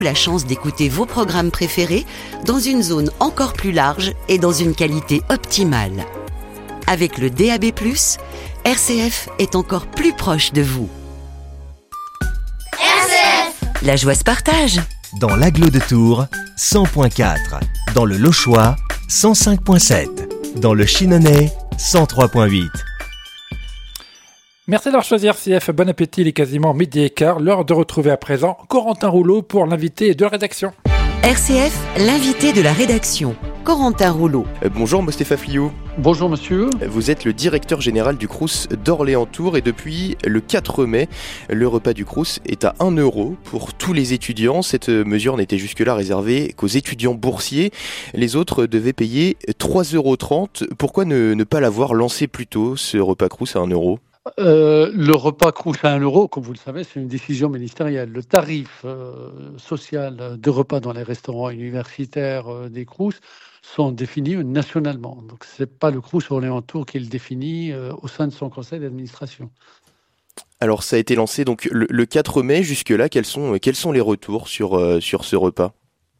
La chance d'écouter vos programmes préférés dans une zone encore plus large et dans une qualité optimale. Avec le DAB+, RCF est encore plus proche de vous. RCF, la joie se partage. Dans l'Agglo de Tours, 100.4. Dans le Lochois, 105.7. Dans le Chinonais, 103.8. Merci d'avoir choisi RCF. Bon appétit, il est quasiment midi et quart. L'heure de retrouver à présent Corentin Rouleau pour l'invité de la rédaction. RCF, l'invité de la rédaction, Corentin Rouleau. Bonjour Mostefa Fliou. Bonjour monsieur. Vous êtes le directeur général du Crous d'Orléans-Tours et depuis le 4 mai, le repas du Crous est à 1 € pour tous les étudiants. Cette mesure n'était jusque-là réservée qu'aux étudiants boursiers. Les autres devaient payer 3,30 €. Pourquoi ne pas l'avoir lancé plus tôt, ce repas Crous à 1 €? Le repas Crous à 1 €, comme vous le savez, c'est une décision ministérielle. Le tarif social de repas dans les restaurants universitaires des Crous sont définis nationalement. Donc ce n'est pas le Crous Orléans-Tours qui le définit au sein de son conseil d'administration. Alors ça a été lancé donc le 4 mai. Jusque-là, quels sont les retours sur ce repas ?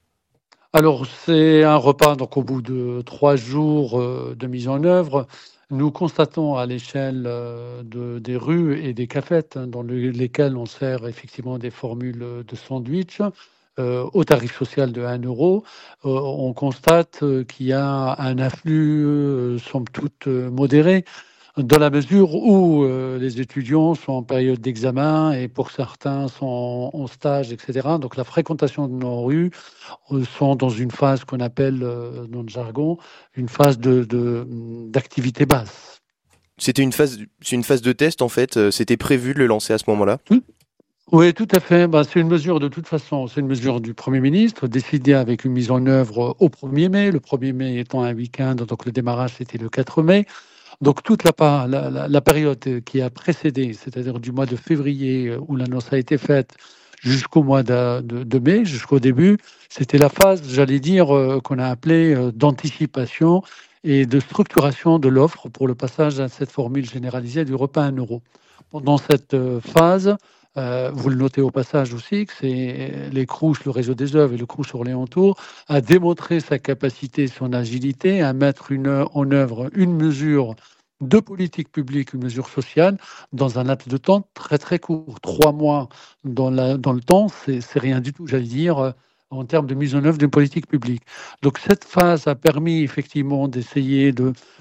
Alors c'est un repas, donc au bout de 3 jours de mise en œuvre, nous constatons à l'échelle des rues et des cafettes dans lesquelles on sert effectivement des formules de sandwich au tarif social de 1 €, on constate qu'il y a un afflux somme toute modéré, dans la mesure où les étudiants sont en période d'examen et pour certains sont en stage, etc. Donc la fréquentation de nos rues sont dans une phase qu'on appelle, dans le jargon, une phase d'activité basse. C'est une phase de test en fait, c'était prévu de le lancer à ce moment-là ? Oui, tout à fait. C'est une mesure de toute façon, c'est une mesure du Premier ministre, décidée avec une mise en œuvre au 1er mai, le 1er mai étant un week-end, donc le démarrage c'était le 4 mai. Donc toute la période qui a précédé, c'est-à-dire du mois de février où l'annonce a été faite jusqu'au mois de mai, jusqu'au début, c'était la phase, j'allais dire, qu'on a appelée d'anticipation et de structuration de l'offre pour le passage à cette formule généralisée du repas à 1 €. Pendant cette phase, vous le notez au passage aussi, que c'est les Crous, le réseau des œuvres et le Crous Orléans-Tours a démontré sa capacité, son agilité à mettre en œuvre une mesure de politique publique, une mesure sociale, dans un laps de temps très très court. 3 mois dans le temps, c'est rien du tout, j'allais dire, en termes de mise en œuvre d'une politique publique. Donc cette phase a permis effectivement d'essayer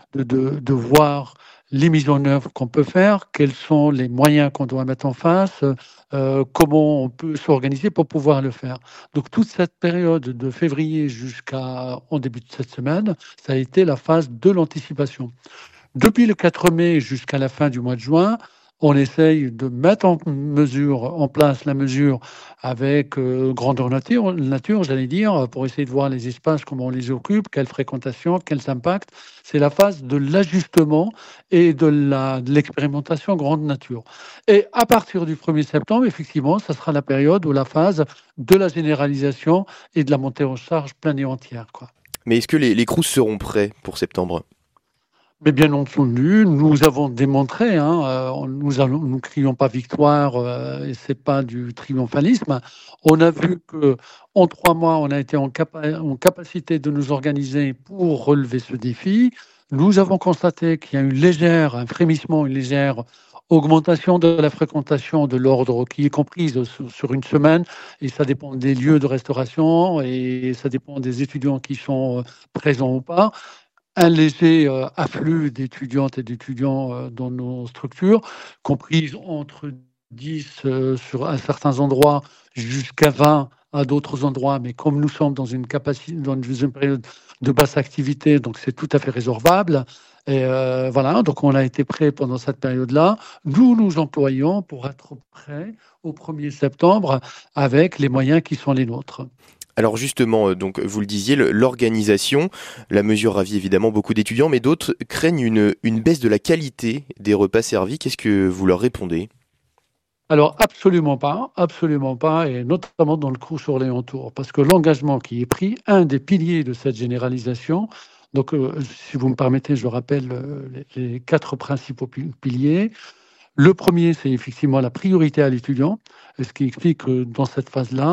de voir les mises en œuvre qu'on peut faire, quels sont les moyens qu'on doit mettre en face, comment on peut s'organiser pour pouvoir le faire. Donc toute cette période de février jusqu'en début de cette semaine, ça a été la phase de l'anticipation. Depuis le 4 mai jusqu'à la fin du mois de juin, on essaye de mettre en place la mesure avec grandeur nature, j'allais dire, pour essayer de voir les espaces, comment on les occupe, quelle fréquentation, quels impacts. C'est la phase de l'ajustement et de l'expérimentation grande nature. Et à partir du 1er septembre, effectivement, ça sera la période où la phase de la généralisation et de la montée en charge pleine et entière, quoi. Mais est-ce que les Crous seront prêts pour septembre ? Mais bien entendu, nous avons démontré, nous ne crions pas victoire, et c'est pas du triomphalisme. On a vu que en 3 mois, on a été en capacité de nous organiser pour relever ce défi. Nous avons constaté qu'il y a un frémissement, une légère augmentation de la fréquentation de l'ordre qui est comprise sur une semaine, et ça dépend des lieux de restauration et ça dépend des étudiants qui sont présents ou pas. Un léger afflux d'étudiantes et d'étudiants dans nos structures, comprises entre 10 à certains endroits jusqu'à 20 à d'autres endroits, mais comme nous sommes dans une période de basse activité, donc c'est tout à fait résorbable. Et voilà, donc on a été prêts pendant cette période-là. Nous employons pour être prêts au 1er septembre avec les moyens qui sont les nôtres. Alors justement, donc vous le disiez, l'organisation, la mesure ravit évidemment beaucoup d'étudiants, mais d'autres craignent une baisse de la qualité des repas servis. Qu'est-ce que vous leur répondez ? Alors absolument pas, et notamment dans le Crous Orléans-Tours, parce que l'engagement qui est pris, un des piliers de cette généralisation, donc si vous me permettez, je rappelle les 4 principaux piliers. Le premier, c'est effectivement la priorité à l'étudiant, ce qui explique que dans cette phase-là,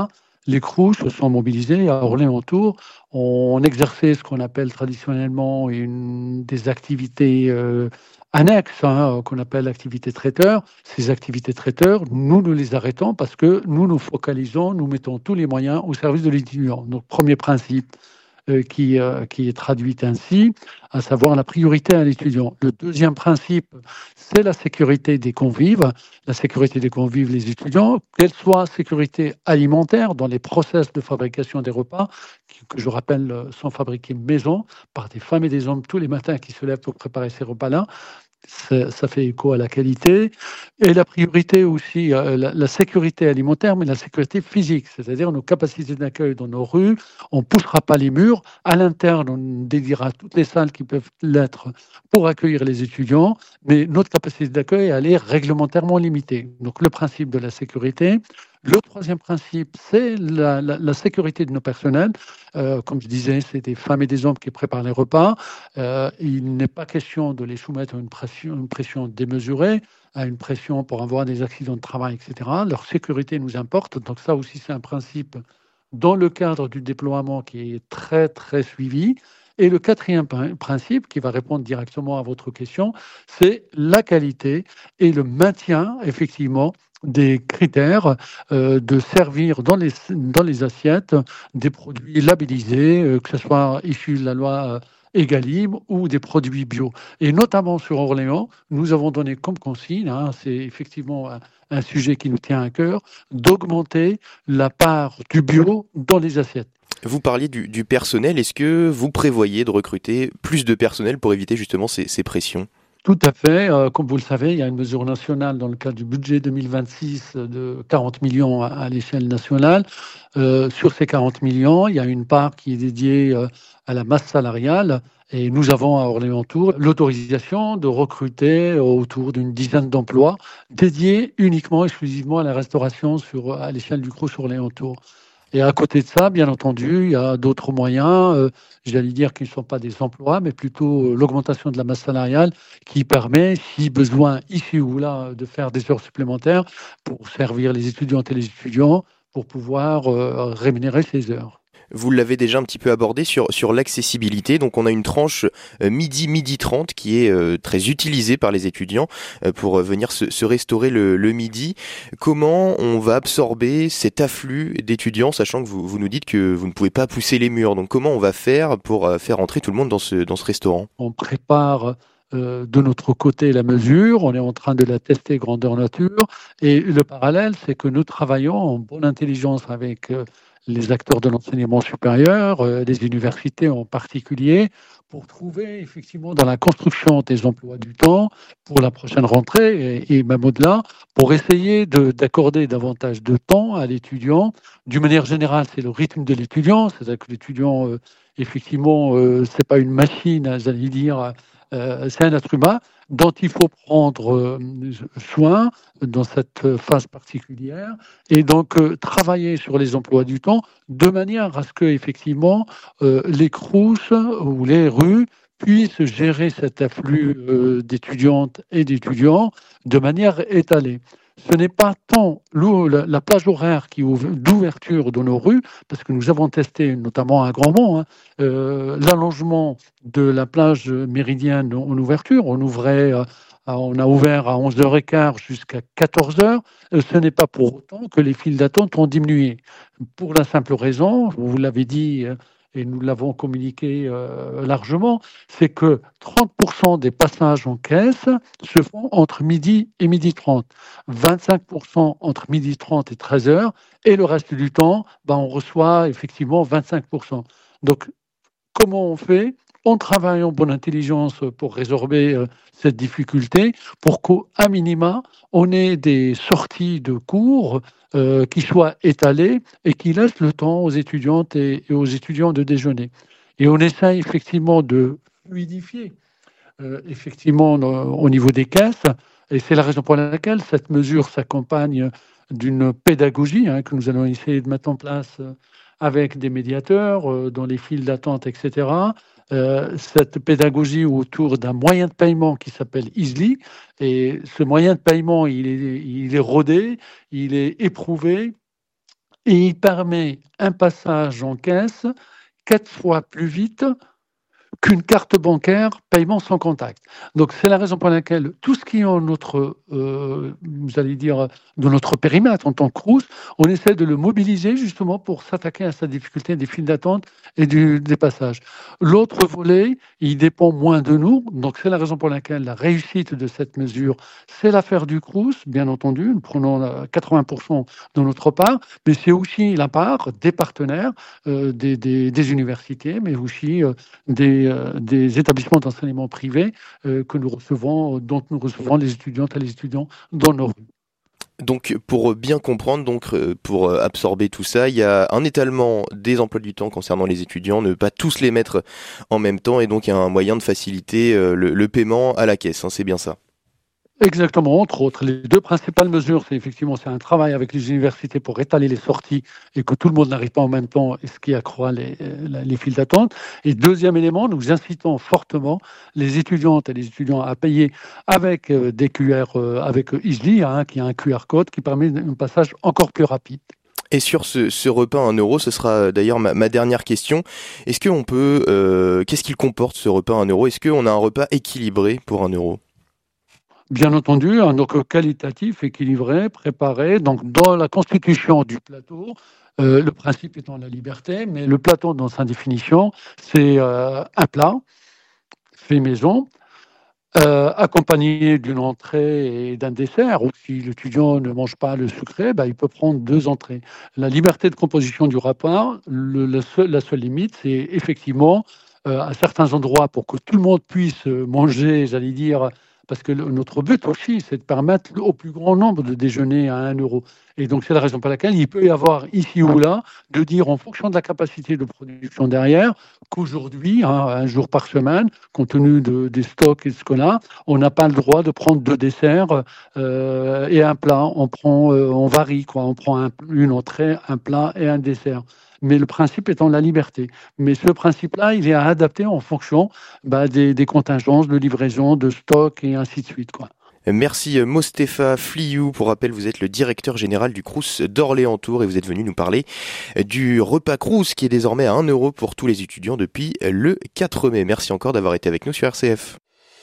les Crous se sont mobilisés à Orléans-Tours. On exerçait ce qu'on appelle traditionnellement des activités annexes, qu'on appelle l'activité traiteur. Ces activités traiteurs, nous les arrêtons parce que nous focalisons, nous mettons tous les moyens au service de l'étudiant. Donc, premier principe qui est traduite ainsi, à savoir la priorité à l'étudiant. Le deuxième principe, c'est la sécurité des convives. La sécurité des convives, les étudiants, qu'elle soit sécurité alimentaire dans les process de fabrication des repas, que je rappelle sont fabriqués maison par des femmes et des hommes tous les matins qui se lèvent pour préparer ces repas-là. Ça fait écho à la qualité. Et la priorité aussi, la sécurité alimentaire, mais la sécurité physique, c'est-à-dire nos capacités d'accueil dans nos rues. On ne poussera pas les murs. À l'interne, on dédiera toutes les salles qui peuvent l'être pour accueillir les étudiants, mais notre capacité d'accueil, elle est réglementairement limitée. Donc le principe de la sécurité. Le troisième principe, c'est la sécurité de nos personnels. Comme je disais, c'est des femmes et des hommes qui préparent les repas. Il n'est pas question de les soumettre à une pression démesurée, à une pression pour avoir des accidents de travail, etc. Leur sécurité nous importe. Donc ça aussi, c'est un principe dans le cadre du déploiement qui est très, très suivi. Et le quatrième principe, qui va répondre directement à votre question, c'est la qualité et le maintien, effectivement, des critères de servir dans les assiettes des produits labellisés, que ce soit issus de la loi Egalim ou des produits bio. Et notamment sur Orléans, nous avons donné comme consigne, c'est effectivement un sujet qui nous tient à cœur, d'augmenter la part du bio dans les assiettes. Vous parliez du personnel. Est-ce que vous prévoyez de recruter plus de personnel pour éviter justement ces pressions ? Tout à fait. Comme vous le savez, il y a une mesure nationale dans le cadre du budget 2026 de 40 millions à l'échelle nationale. Sur ces 40 millions, il y a une part qui est dédiée à la masse salariale. Et nous avons à Orléans-Tours l'autorisation de recruter autour d'une dizaine d'emplois dédiés uniquement, exclusivement à la restauration à l'échelle du Crous Orléans-Tours. Et à côté de ça, bien entendu, il y a d'autres moyens, j'allais dire qui ne sont pas des emplois, mais plutôt l'augmentation de la masse salariale qui permet, si besoin ici ou là, de faire des heures supplémentaires pour servir les étudiantes et les étudiants, pour pouvoir rémunérer ces heures. Vous l'avez déjà un petit peu abordé sur l'accessibilité. Donc on a une tranche midi 30 qui est très utilisée par les étudiants pour venir se restaurer le midi. Comment on va absorber cet afflux d'étudiants, sachant que vous nous dites que vous ne pouvez pas pousser les murs. Donc comment on va faire pour faire entrer tout le monde dans ce restaurant ? On prépare de notre côté la mesure, on est en train de la tester grandeur nature. Et le parallèle, c'est que nous travaillons en bonne intelligence avec les acteurs de l'enseignement supérieur, les universités en particulier, pour trouver effectivement dans la construction des emplois du temps pour la prochaine rentrée et même au-delà, pour essayer d'accorder davantage de temps à l'étudiant. D'une manière générale, c'est le rythme de l'étudiant, c'est-à-dire que l'étudiant, effectivement, c'est pas une machine, j'allais dire, c'est un être humain dont il faut prendre soin dans cette phase particulière et donc travailler sur les emplois du temps de manière à ce que effectivement les Crous ou les rues puissent gérer cet afflux d'étudiantes et d'étudiants de manière étalée. Ce n'est pas tant la plage horaire d'ouverture de nos rues, parce que nous avons testé notamment à Grandmont l'allongement de la plage méridienne en ouverture. On a ouvert à 11h15 jusqu'à 14h. Ce n'est pas pour autant que les files d'attente ont diminué. Pour la simple raison, vous l'avez dit et nous l'avons communiqué largement, c'est que 30% des passages en caisse se font entre midi et midi 30, 25% entre midi 30 et 13h, et le reste du temps, on reçoit effectivement 25%. Donc, comment on fait ? On travaille en bonne intelligence pour résorber cette difficulté, pour qu'à minima, on ait des sorties de cours qui soient étalées et qui laissent le temps aux étudiantes et aux étudiants de déjeuner. Et on essaie effectivement de fluidifier effectivement au niveau des caisses, et c'est la raison pour laquelle cette mesure s'accompagne d'une pédagogie que nous allons essayer de mettre en place avec des médiateurs dans les files d'attente, etc. Cette pédagogie autour d'un moyen de paiement qui s'appelle Easly. Et ce moyen de paiement, il est rodé, il est éprouvé, et il permet un passage en caisse 4 fois plus vite qu'une carte bancaire paiement sans contact. Donc c'est la raison pour laquelle tout ce qui est en notre, vous allez dire, de notre périmètre en tant que Crous, on essaie de le mobiliser justement pour s'attaquer à sa difficulté des files d'attente et des passages. L'autre volet, il dépend moins de nous, donc c'est la raison pour laquelle la réussite de cette mesure, c'est l'affaire du Crous, bien entendu, nous prenons 80% de notre part, mais c'est aussi la part des partenaires, des universités, mais aussi des établissements d'enseignement privés que nous recevons, dont nous recevons les étudiantes et les étudiants dans nos rues. Donc pour bien comprendre, pour absorber tout ça, il y a un étalement des emplois du temps concernant les étudiants, ne pas tous les mettre en même temps, et donc il y a un moyen de faciliter le paiement à la caisse, hein, c'est bien ça. Exactement, entre autres. Les deux principales mesures, c'est un travail avec les universités pour étaler les sorties et que tout le monde n'arrive pas en même temps, et ce qui accroît les files d'attente. Et deuxième élément, nous incitons fortement les étudiantes et les étudiants à payer avec des QR, avec Easly, qui a un QR code qui permet un passage encore plus rapide. Et sur ce repas à 1 euro, ce sera d'ailleurs ma dernière question. Est-ce qu'on peut, qu'est-ce qu'il comporte ce repas à 1 euro? Est-ce qu'on a un repas équilibré pour 1 euro? Bien entendu, un eau qualitatif, équilibré, préparé. Donc, dans la constitution du plateau, le principe étant la liberté, mais le plateau, dans sa définition, c'est un plat fait maison, accompagné d'une entrée et d'un dessert. Ou si l'étudiant ne mange pas le sucré, il peut prendre 2 entrées. La liberté de composition du repas, la seule limite, c'est effectivement à certains endroits, pour que tout le monde puisse manger, j'allais dire, parce que notre but aussi, c'est de permettre au plus grand nombre de déjeuner à 1 euro. Et donc, c'est la raison pour laquelle il peut y avoir ici ou là, de dire en fonction de la capacité de production derrière, qu'aujourd'hui, 1 jour par semaine, compte tenu des stocks et de ce qu'on a, on n'a pas le droit de prendre 2 desserts et un plat. On varie, quoi. On prend une entrée, un plat et un dessert. Mais le principe étant la liberté. Mais ce principe-là, il est à adapter en fonction des contingences de livraison, de stock et ainsi de suite, quoi. Merci Mostefa Fliou. Pour rappel, vous êtes le directeur général du Crous d'Orléans-Tours et vous êtes venu nous parler du repas Crous qui est désormais à 1 euro pour tous les étudiants depuis le 4 mai. Merci encore d'avoir été avec nous sur RCF.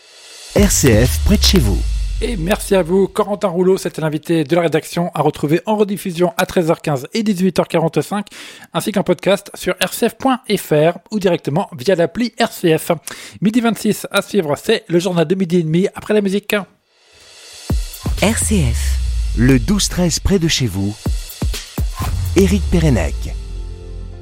RCF près de chez vous. Et merci à vous, Corentin Rouleau, c'était l'invité de la rédaction à retrouver en rediffusion à 13h15 et 18h45, ainsi qu'un podcast sur rcf.fr ou directement via l'appli RCF. Midi 26 à suivre, c'est le journal de midi et demi après la musique. RCF. Le 12-13 près de chez vous. Éric Pérenec.